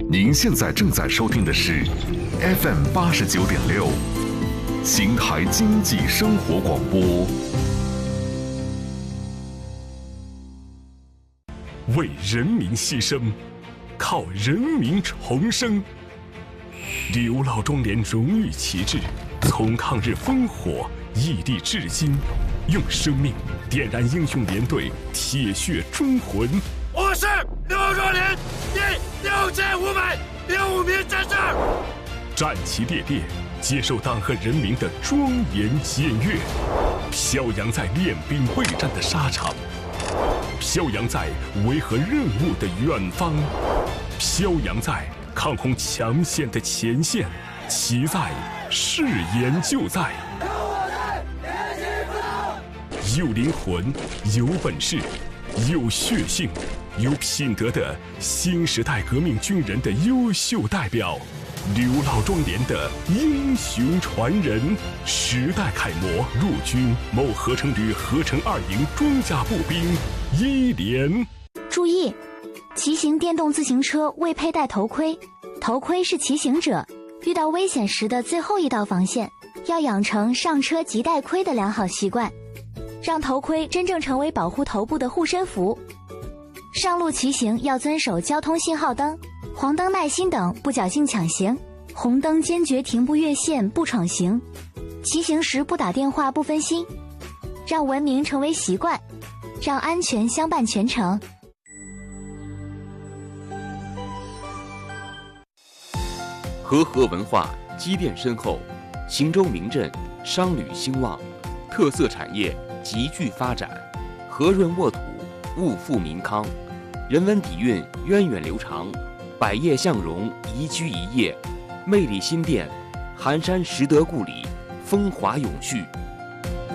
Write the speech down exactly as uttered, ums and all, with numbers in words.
您现在正在收听的是 F M 八十九点六，邢台经济生活广播。 为人民牺牲，靠人民重生。刘老庄连荣誉旗帜，从抗日烽火屹立至今，用生命点燃英雄连队铁血忠魂。 我是刘壮连第六千五百零五名战士， 战旗猎猎，接受党和人民的庄严检阅，飘扬在练兵备战的沙场，飘扬在维和任务的远方，飘扬在抗洪抢险的前线，其在誓言就在。有灵魂，有本事，有血性，有品德的新时代革命军人的优秀代表，刘老庄连的英雄传人，时代楷模，陆军某合成旅合成二营装甲步兵一连。 注意，骑行电动自行车未佩戴头盔，头盔是骑行者遇到危险时的最后一道防线，要养成上车即戴盔的良好习惯，让头盔真正成为保护头部的护身符。上路骑行要遵守交通信号灯、黄灯耐心等，不侥幸抢行；红灯坚决停步越线，不闯行。骑行时不打电话，不分心，让文明成为习惯，让安全相伴全程。 和合文化积淀深厚，邢州名镇商旅兴旺，特色产业急剧发展，和润沃土，物富民康，人文底蕴源远流长，百业向荣，宜居宜业，魅力新店，寒山拾得故里，风华永续。